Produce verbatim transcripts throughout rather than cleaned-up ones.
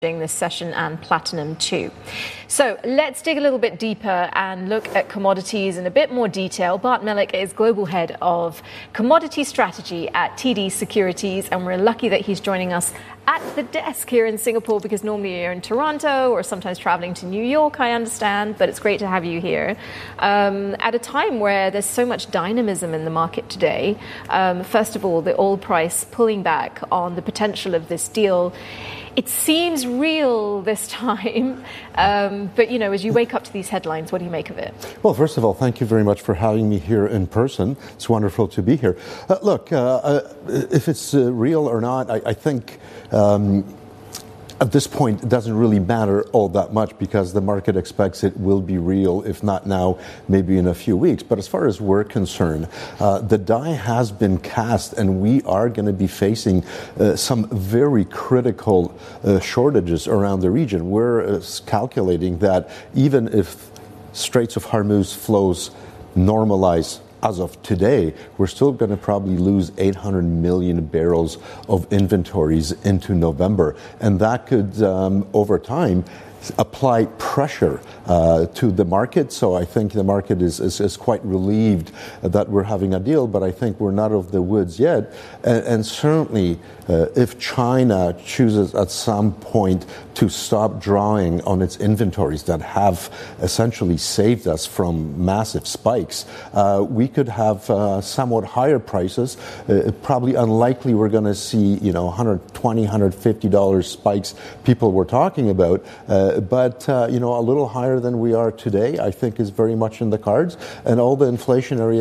this session, and platinum too. So let's dig a little bit deeper and look at commodities in a bit more detail. Bart Mellick is Global Head of Commodity Strategy at T D Securities, and we're lucky that he's joining us at the desk here in Singapore, because normally you're in Toronto or sometimes traveling to New York, I understand, but it's great to have you here. Um, at a time where there's so much dynamism in the market today, um, first of all, the oil price pulling back on the potential of this deal. It seems real this time, um, but, you know, as you wake up to these headlines, what do you make of it? Well, first of all, thank you very much for having me here in person. It's wonderful to be here. Uh, look, uh, uh, if it's uh, real or not, I, I think um, at this point it doesn't really matter all that much, because the market expects it will be real, if not now, maybe in a few weeks. But as far as we're concerned, uh, the die has been cast, and we are going to be facing uh, some very critical uh, shortages around the region. We're uh, calculating that even if Straits of Hormuz flows normalize as of today, we're still going to probably lose eight hundred million barrels of inventories into November. And that could, um, over time, apply pressure uh, to the market. So I think the market is, is, is quite relieved that we're having a deal, but I think we're not of the woods yet. And, and certainly, uh, if China chooses at some point to stop drawing on its inventories that have essentially saved us from massive spikes, uh, we could have uh, somewhat higher prices. Uh, probably unlikely we're going to see, you know, one hundred twenty dollars, one hundred fifty dollars spikes people were talking about. Uh, But, uh, you know, a little higher than we are today, I think, is very much in the cards, and all the inflationary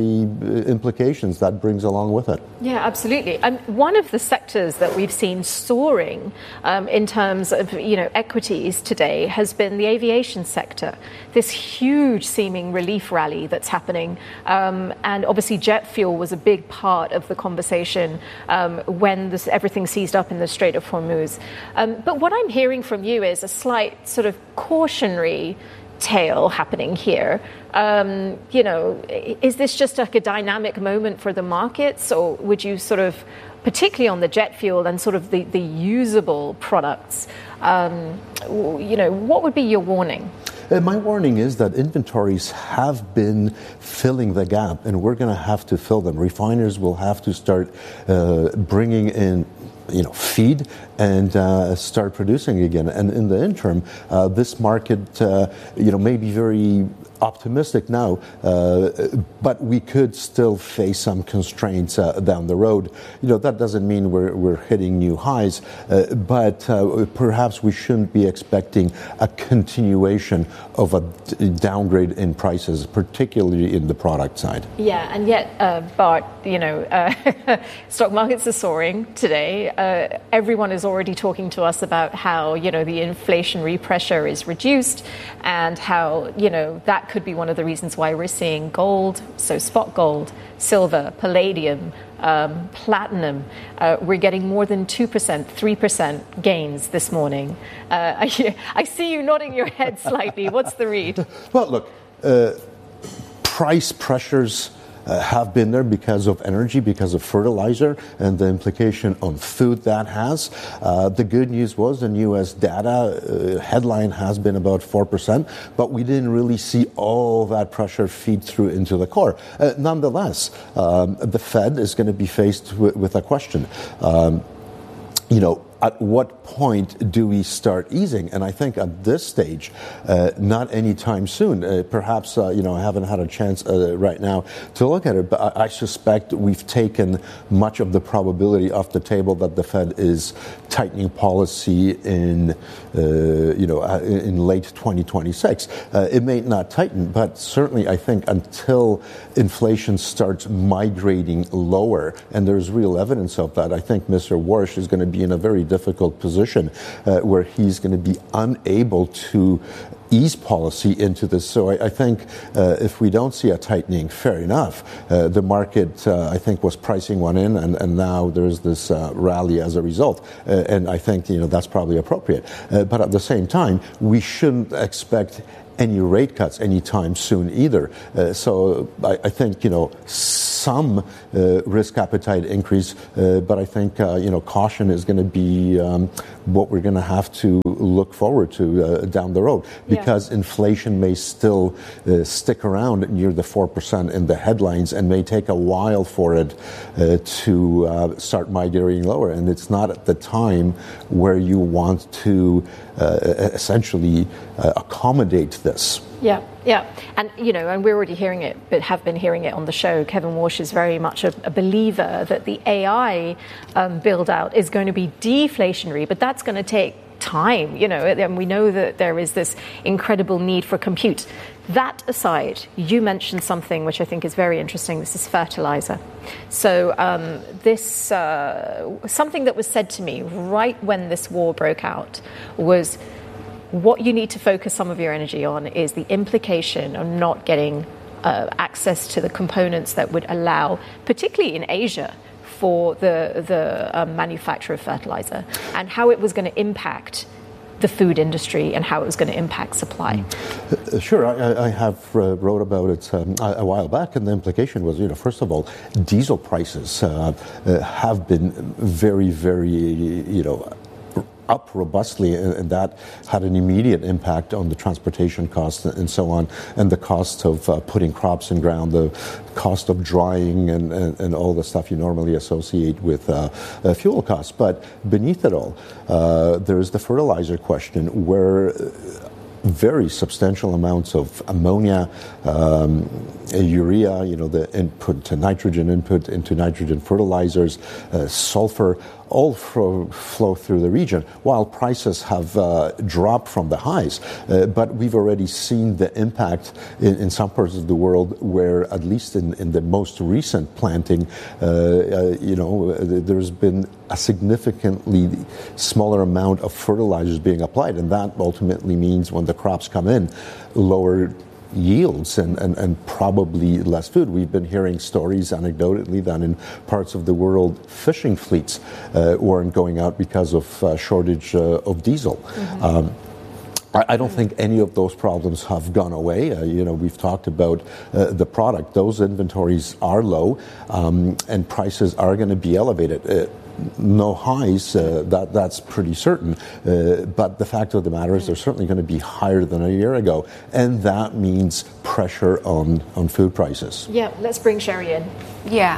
implications that brings along with it. Yeah, absolutely. Um, one of the sectors that we've seen soaring um, in terms of, you know, equities today has been the aviation sector. This huge seeming relief rally that's happening. Um, and obviously jet fuel was a big part of the conversation um, when this, everything seized up in the Strait of Hormuz. Um, but what I'm hearing from you is a slight sort of cautionary tale happening here. Um, you know, is this just like a dynamic moment for the markets, or would you sort of, particularly on the jet fuel and sort of the, the usable products, um, you know, what would be your warning? Uh, my warning is that inventories have been filling the gap, and we're going to have to fill them. Refiners will have to start uh, bringing in, you know, feed and uh, start producing again. And in the interim, uh, this market, uh, you know, may be very optimistic now, uh, but we could still face some constraints uh, down the road. You know, that doesn't mean we're, we're hitting new highs, uh, but uh, perhaps we shouldn't be expecting a continuation of a d- downgrade in prices, particularly in the product side. Yeah, and yet, uh, Bart, you know, uh, stock markets are soaring today. Uh, everyone is already talking to us about how, you know, the inflationary pressure is reduced, and how, you know, that could be one of the reasons why we're seeing gold, so spot gold, silver, palladium, um, platinum. Uh, we're getting more than two percent, three percent gains this morning. Uh, I, I see you nodding your head slightly. What's the read? Well, look, uh, price pressures Uh, have been there because of energy, because of fertilizer, and the implication on food that has. Uh, the good news was the U S data uh, headline has been about four percent, but we didn't really see all that pressure feed through into the core. Uh, nonetheless, um, the Fed is going to be faced with, with a question. Um, you know, at what point do we start easing? And I think at this stage, uh, not anytime soon. Uh, perhaps, uh, you know, I haven't had a chance uh, right now to look at it, but I, I suspect we've taken much of the probability off the table that the Fed is tightening policy in, uh, you know, uh, in late twenty twenty-six. Uh, it may not tighten, but certainly I think until inflation starts migrating lower, and there's real evidence of that, I think Mister Warsh is going to be in a very difficult position uh, where he's going to be unable to ease policy into this. So I, I think uh, if we don't see a tightening, fair enough. Uh, the market, uh, I think, was pricing one in, and, and now there's this uh, rally as a result. Uh, and I think, you know, that's probably appropriate. Uh, but at the same time, we shouldn't expect any rate cuts anytime soon either. Uh, so I, I think, you know, some uh, risk appetite increase, uh, but I think uh, you know caution is going to be um, what we're going to have to look forward to uh, down the road, because yeah. inflation may still uh, stick around near the four percent in the headlines and may take a while for it uh, to uh, start migrating lower. And it's not at the time where you want to uh, essentially uh, accommodate this. Yeah, yeah. And, you know, and we're already hearing it, but have been hearing it on the show. Kevin Walsh is very much a, a believer that the A I um, build out is going to be deflationary, but that's going to take time, you know, and we know that there is this incredible need for compute. That aside, you mentioned something which I think is very interesting. This is fertilizer. So um, this, uh, something that was said to me right when this war broke out was, what you need to focus some of your energy on is the implication of not getting uh, access to the components that would allow, particularly in Asia, for the the um, manufacture of fertilizer, and how it was going to impact the food industry and how it was going to impact supply. Uh, sure, I, I have uh, wrote about it um, a, a while back, and the implication was, you know, first of all, diesel prices uh, uh, have been very, very, you know, up robustly, and that had an immediate impact on the transportation costs and so on, and the cost of uh, putting crops in ground, the cost of drying, and, and, and all the stuff you normally associate with uh, uh, fuel costs. But beneath it all, uh, there's the fertilizer question, where very substantial amounts of ammonia, um, urea, you know, the input to nitrogen input into nitrogen fertilizers, uh, sulfur, all fro- flow through the region, while prices have uh, dropped from the highs. Uh, but we've already seen the impact in, in some parts of the world where, at least in, in the most recent planting, uh, uh, you know, there's been a significantly smaller amount of fertilizers being applied. And that ultimately means when the crops come in, lower yields and, and, and probably less food. We've been hearing stories anecdotally that in parts of the world fishing fleets uh, weren't going out because of uh, shortage uh, of diesel. Mm-hmm. Um, I, I don't think any of those problems have gone away. Uh, you know, we've talked about uh, the product. Those inventories are low, um, and prices are going to be elevated. Uh, No highs, uh, that that's pretty certain. Uh, but the fact of the matter is they're certainly going to be higher than a year ago. And that means pressure on, on food prices. Yeah, let's bring Sherry in. Yeah.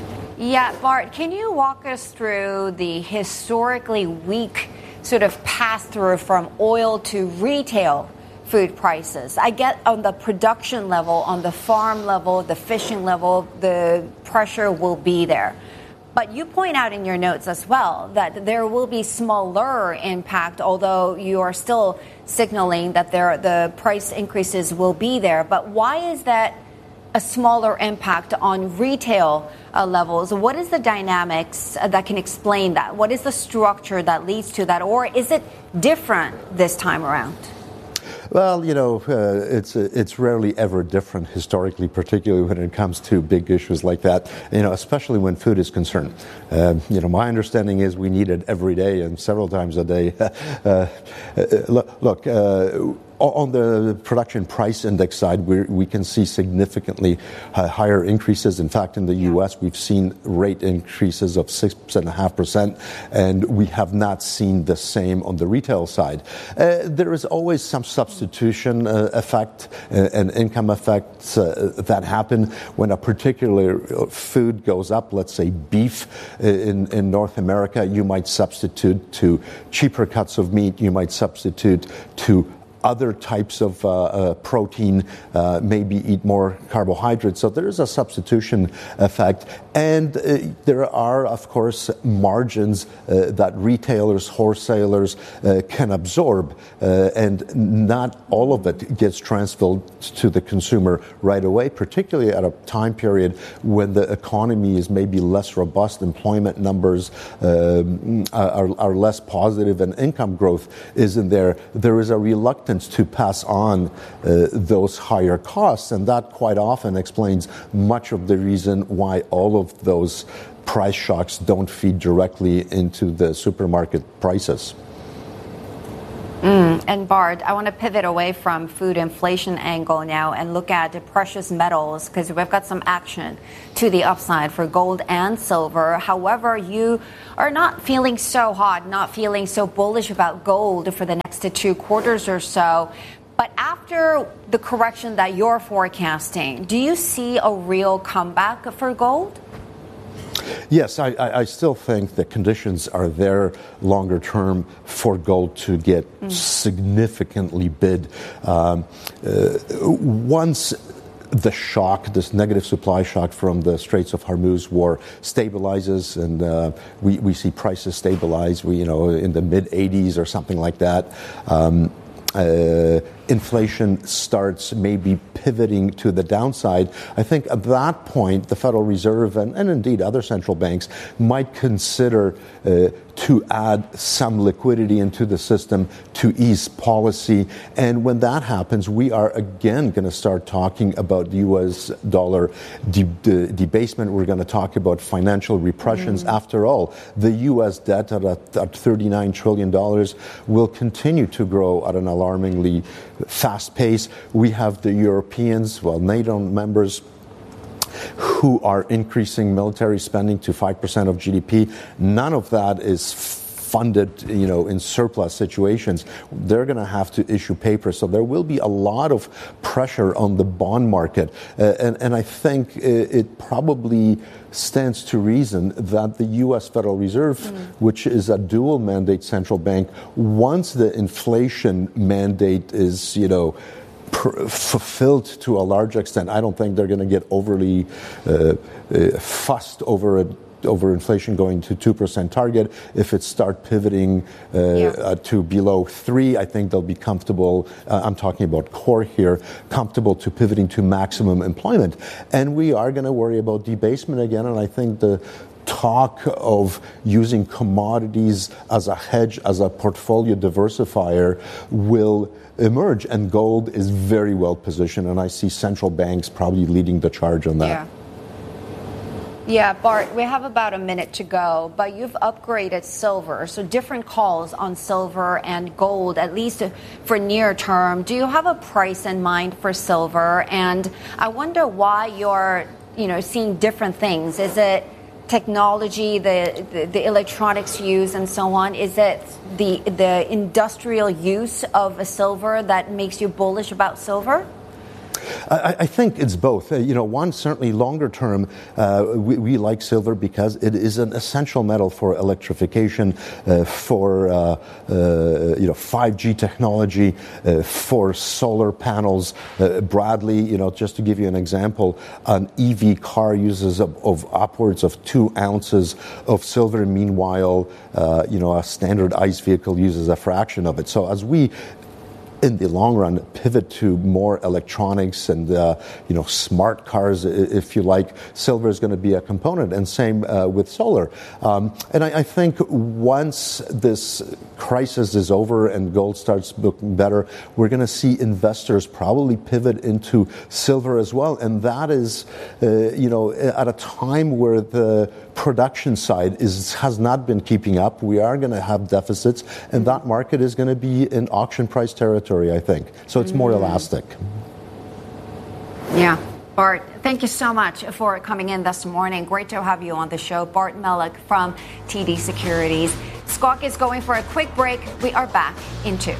Yeah, Bart, can you walk us through the historically weak sort of pass-through from oil to retail food prices? I get on the production level, on the farm level, the fishing level, the pressure will be there. But you point out in your notes as well that there will be smaller impact, although you are still signaling that there, the price increases will be there. But why is that a smaller impact on retail uh, levels? What is the dynamics uh, that can explain that? What is the structure that leads to that? Or is it different this time around? Well, you know, uh, it's uh, it's rarely ever different historically, particularly when it comes to big issues like that, you know, especially when food is concerned. Uh, you know, my understanding is we need it every day and several times a day. uh, uh, look, look uh, on the production price index side, we we can see significantly uh, higher increases. In fact, in the U S, we've seen rate increases of six point five percent, and we have not seen the same on the retail side. Uh, there is always some substitution uh, effect uh, and income effects uh, that happen when a particular food goes up. Let's say beef in, in North America, you might substitute to cheaper cuts of meat, you might substitute to other types of uh, uh, protein, uh, maybe eat more carbohydrates. So there is a substitution effect. And uh, there are, of course, margins uh, that retailers, wholesalers uh, can absorb. Uh, and not all of it gets transferred to the consumer right away, particularly at a time period when the economy is maybe less robust, employment numbers uh, are, are less positive, and income growth isn't there. There is a reluctance to pass on uh, those higher costs, and that quite often explains much of the reason why all of those price shocks don't feed directly into the supermarket prices. Mm. Mm-hmm. And Bart, I want to pivot away from food inflation angle now and look at the precious metals, because we've got some action to the upside for gold and silver. However, you are not feeling so hot, not feeling so bullish about gold for the next two quarters or so. But after the correction that you're forecasting, do you see a real comeback for gold? Yes, I, I still think the conditions are there longer term for gold to get mm. significantly bid. Um, uh, once the shock, this negative supply shock from the Straits of Hormuz war stabilizes, and uh, we, we see prices stabilize, we, you know, in the mid eighties or something like that. Um, Uh, inflation starts maybe pivoting to the downside. I think at that point, the Federal Reserve and, and indeed other central banks might consider uh, to add some liquidity into the system to ease policy. And when that happens, we are again going to start talking about U S dollar de- de- debasement. We're going to talk about financial repressions. Mm. After all, the U S debt at, a, at thirty-nine trillion dollars will continue to grow at an alarmingly fast pace. We have the Europeans, well, NATO members, who are increasing military spending to five percent of G D P. None of that is funded, you know, in surplus situations. They're going to have to issue paper. So there will be a lot of pressure on the bond market. Uh, and, and I think it, it probably stands to reason that the U S Federal Reserve, mm. which is a dual mandate central bank, once the inflation mandate is, you know, pr- fulfilled to a large extent, I don't think they're going to get overly uh, uh, fussed over it. over inflation going to two percent target. If it start pivoting uh, yeah. uh, to below three, I think they'll be comfortable. Uh, I'm talking about core here, comfortable to pivoting to maximum employment. And we are going to worry about debasement again. And I think the talk of using commodities as a hedge, as a portfolio diversifier will emerge. And gold is very well positioned. And I see central banks probably leading the charge on that. Yeah. Yeah, Bart, we have about a minute to go, but you've upgraded silver, so different calls on silver and gold, at least for near term. Do you have a price in mind for silver? And I wonder why you're, you know, seeing different things. Is it technology, the, the, the electronics used and so on? Is it the, the industrial use of a silver that makes you bullish about silver? I, I think it's both. Uh, you know, one, certainly longer term, uh, we, we like silver because it is an essential metal for electrification, uh, for, uh, uh, you know, five G technology, uh, for solar panels. Uh, broadly, you know, just to give you an example, an E V car uses of, of upwards of two ounces of silver. Meanwhile, uh, you know, a standard ICE vehicle uses a fraction of it. So as we in the long run, pivot to more electronics and, uh, you know, smart cars, if you like, silver is going to be a component, and same uh, with solar. Um, and I, I think once this crisis is over and gold starts looking better, we're going to see investors probably pivot into silver as well. And that is, uh, you know, at a time where the production side is has not been keeping up. We are going to have deficits, and that market is going to be in auction price territory, I think. So it's more mm. elastic. Yeah. Bart, thank you so much for coming in this morning. Great to have you on the show. Bart Melek from T D Securities. Squawk is going for a quick break. We are back in two.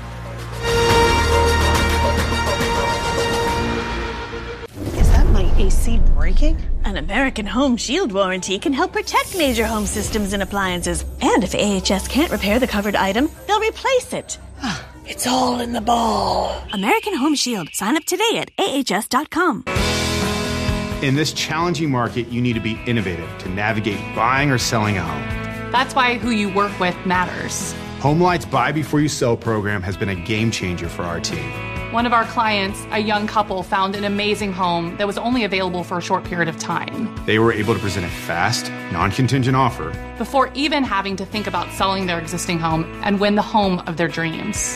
Is that my A C breaking? An American Home Shield warranty can help protect major home systems and appliances. And if A H S can't repair the covered item, they'll replace it. It's all in the ball. American Home Shield. Sign up today at A H S dot com. In this challenging market, you need to be innovative to navigate buying or selling a home. That's why who you work with matters. HomeLight's Buy Before You Sell program has been a game changer for our team. One of our clients, a young couple, found an amazing home that was only available for a short period of time. They were able to present a fast, non-contingent offer before even having to think about selling their existing home and win the home of their dreams.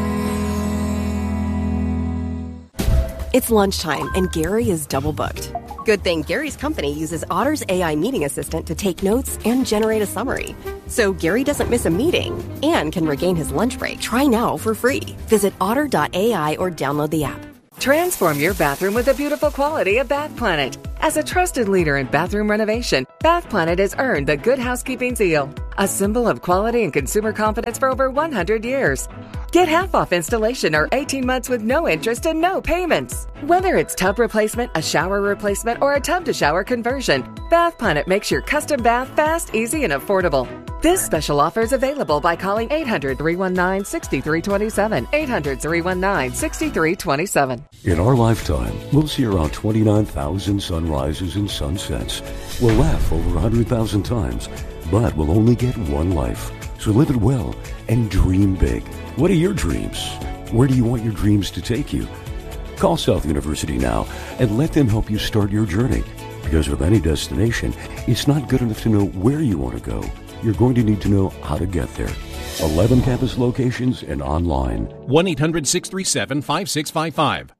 It's lunchtime and Gary is double booked. Good thing Gary's company uses Otter's A I meeting assistant to take notes and generate a summary. So Gary doesn't miss a meeting and can regain his lunch break. Try now for free. Visit otter dot A I or download the app. Transform your bathroom with the beautiful quality of Bath Planet. As a trusted leader in bathroom renovation, Bath Planet has earned the Good Housekeeping seal, a symbol of quality and consumer confidence for over one hundred years. Get half off installation or eighteen months with no interest and no payments. Whether it's tub replacement, a shower replacement, or a tub-to-shower conversion, Bath Planet makes your custom bath fast, easy, and affordable. This special offer is available by calling eight hundred, three one nine, six three two seven, eight hundred, three one nine, six three two seven. In our lifetime, we'll see around twenty-nine thousand sunrises and sunsets. We'll laugh over one hundred thousand times, but we'll only get one life. So live it well and dream big. What are your dreams? Where do you want your dreams to take you? Call South University now and let them help you start your journey. Because with any destination, it's not good enough to know where you want to go. You're going to need to know how to get there. eleven campus locations and online. one eight hundred, six three seven, five six five five.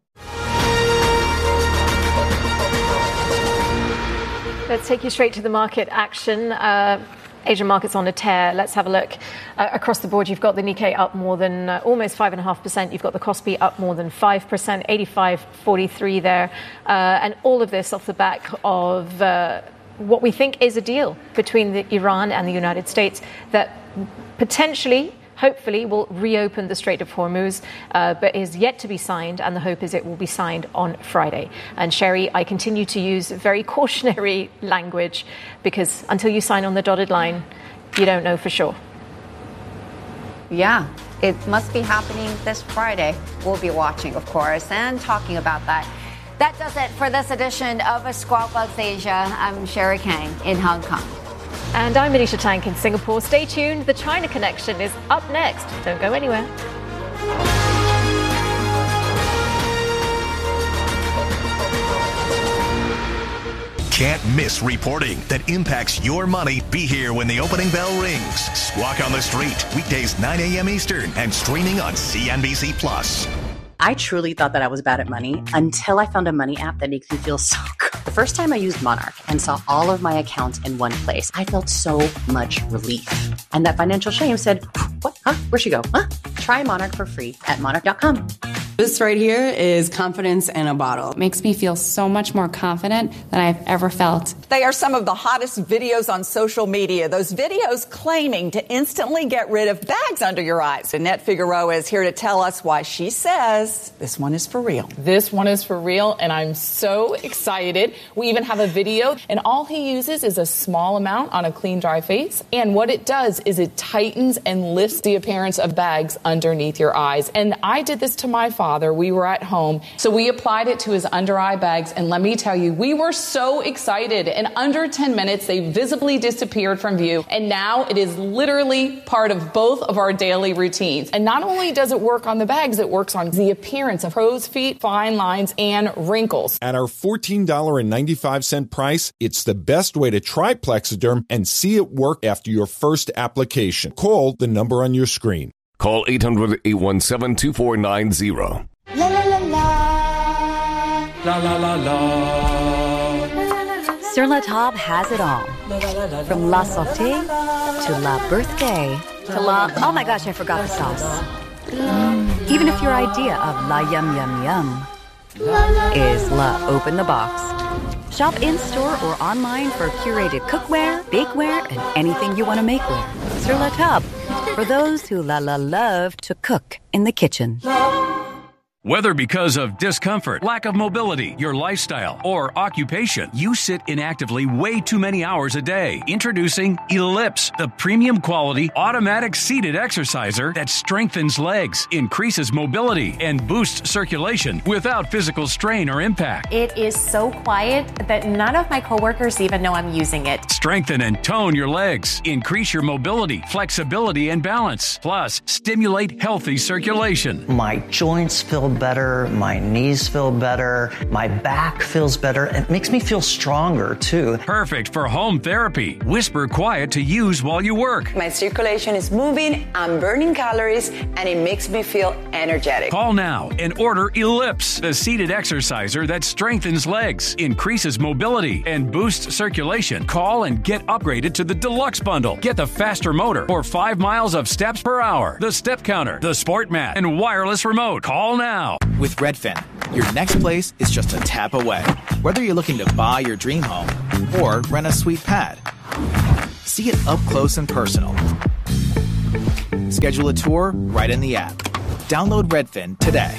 Let's take you straight to the market action. Uh, Asian markets on a tear. Let's have a look. Uh, across the board, you've got the Nikkei up more than uh, almost five point five percent. You've got the Kospi up more than five percent, eighty-five forty-three there. Uh, and all of this off the back of uh, what we think is a deal between the Iran and the United States that potentially, hopefully, will reopen the Strait of Hormuz, uh, but is yet to be signed, and the hope is it will be signed on Friday. And Sherry, I continue to use very cautionary language because until you sign on the dotted line, you don't know for sure. Yeah, it must be happening this Friday. We'll be watching, of course, and talking about that. That does it for this edition of Squawk Box Asia. I'm Sherry Kang in Hong Kong. And I'm Manisha Tank in Singapore. Stay tuned. The China Connection is up next. Don't go anywhere. Can't miss reporting that impacts your money. Be here when the opening bell rings. Squawk on the Street, weekdays nine a.m. Eastern and streaming on C N B C Plus. I truly thought that I was bad at money until I found a money app that makes me feel so good. The first time I used Monarch and saw all of my accounts in one place, I felt so much relief. And that financial shame said, what? Huh? Where'd she go? Huh? Try Monarch for free at monarch dot com. This right here is confidence in a bottle. It makes me feel so much more confident than I've ever felt. They are some of the hottest videos on social media. Those videos claiming to instantly get rid of bags under your eyes. Annette Figueroa is here to tell us why she says this one is for real. This one is for real, and I'm so excited. We even have a video, and all he uses is a small amount on a clean, dry face. And what it does is it tightens and lifts the appearance of bags underneath your eyes. And I did this to my father. We were at home, so we applied it to his under eye bags, and let me tell you, we were so excited. In under ten minutes, they visibly disappeared from view, and now it is literally part of both of our daily routines. And not only does it work on the bags, it works on the appearance of crow's feet, fine lines, and wrinkles. At our fourteen dollars and ninety-five cents price, it's the best way to try Plexiderm and see it work after your first application. Call the number on your screen. Call eight hundred, eight one seven, two four nine zero. La la la la. La la la la. Sur La Table has it all. From La Sauté to La Birthday to La... Oh my gosh, I forgot the sauce. Mm. Even if your idea of La Yum Yum Yum is La Open the Box. Shop in-store or online for curated cookware, bakeware, and anything you want to make with. Sur La Table, for those who la la love to cook in the kitchen. Whether because of discomfort, lack of mobility, your lifestyle, or occupation, you sit inactively way too many hours a day. Introducing Ellipse, the premium quality automatic seated exerciser that strengthens legs, increases mobility, and boosts circulation without physical strain or impact. It is so quiet that none of my coworkers even know I'm using it. Strengthen and tone your legs, increase your mobility, flexibility, and balance, plus stimulate healthy circulation. My joints feel feel better, my knees feel better, my back feels better. It makes me feel stronger, too. Perfect for home therapy. Whisper Quiet to use while you work. My circulation is moving, I'm burning calories, and it makes me feel energetic. Call now and order Ellipse, the seated exerciser that strengthens legs, increases mobility, and boosts circulation. Call and get upgraded to the Deluxe Bundle. Get the faster motor for five miles of steps per hour, the step counter, the sport mat, and wireless remote. Call now. With Redfin, your next place is just a tap away. Whether you're looking to buy your dream home or rent a sweet pad, see it up close and personal. Schedule a tour right in the app. Download Redfin today.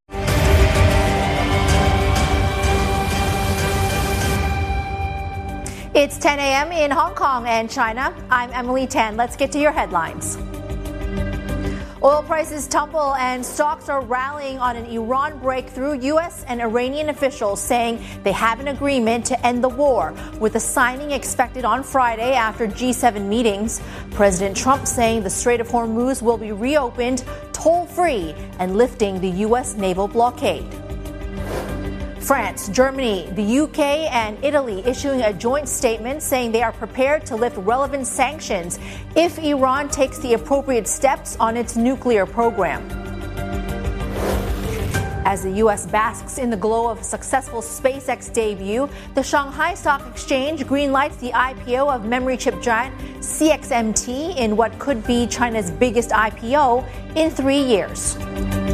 It's ten a.m. in Hong Kong and China. I'm Emily Tan. Let's get to your headlines. Oil prices tumble and stocks are rallying on an Iran breakthrough. U S and Iranian officials saying they have an agreement to end the war, with the signing expected on Friday after G seven meetings. President Trump saying the Strait of Hormuz will be reopened toll-free and lifting the U S naval blockade. France, Germany, the U K, and Italy issuing a joint statement saying they are prepared to lift relevant sanctions if Iran takes the appropriate steps on its nuclear program. As the U S basks in the glow of a successful SpaceX debut, the Shanghai Stock Exchange greenlights the I P O of memory chip giant C X M T in what could be China's biggest I P O in three years.